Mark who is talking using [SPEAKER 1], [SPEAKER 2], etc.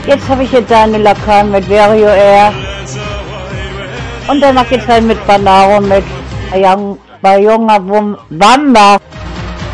[SPEAKER 1] Jetzt habe ich jetzt eine Lakan mit Vario Air. Und danach geht's halt mit Banaro mit Bayonga Wamba.